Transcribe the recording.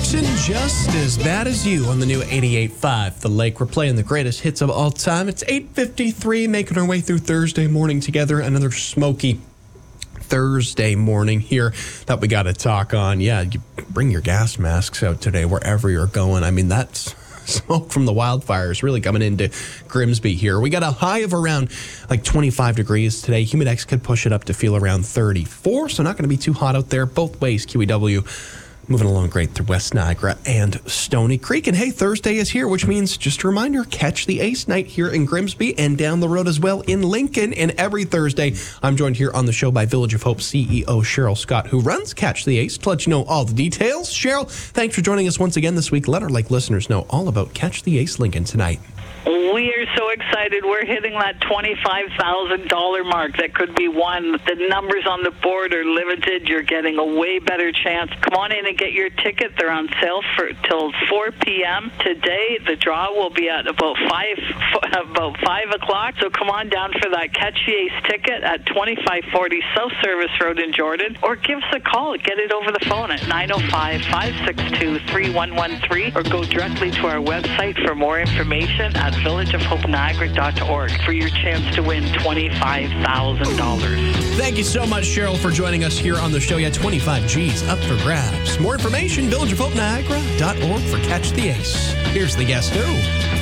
Jackson, just as bad as you on the new 88.5 The Lake. We're playing the greatest hits of all time. It's 8:53, making our way through Thursday morning together. Another smoky Thursday morning here that we got to talk on. Yeah, you bring your gas masks out today wherever you're going. I mean, that's smoke from the wildfires really coming into Grimsby here. We got a high of around like 25 degrees today. Humidex could push it up to feel around 34, so not going to be too hot out there. Both ways, QEW moving along great through West Niagara and Stony Creek. And hey, Thursday is here, which means, just a reminder, catch the Ace Night here in Grimsby and down the road as well in Lincoln. And every Thursday, I'm joined here on the show by Village of Hope CEO Cheryl Scott, who runs Catch the Ace, to let you know all the details. Cheryl, thanks for joining us once again this week. Let our Lake listeners know all about Catch the Ace Lincoln tonight. We are so excited. We're hitting that $25,000 mark. That could be won. The numbers on the board are limited. You're getting a way better chance. Come on in and get your ticket. They're on sale till 4 p.m. today. The draw will be at about 5 o'clock. So come on down for that Catch the Ace ticket at 2540 South Service Road in Jordan, or give us a call. Get it over the phone at 905-562-3113, or go directly to our website for more information at villageofhopeniagara.org for your chance to win $25,000. Thank you so much, Cheryl, for joining us here on the show. Yeah, 25 G's up for grabs. More information, villageofhopeniagara.org for Catch the Ace. Here's the Guess Who.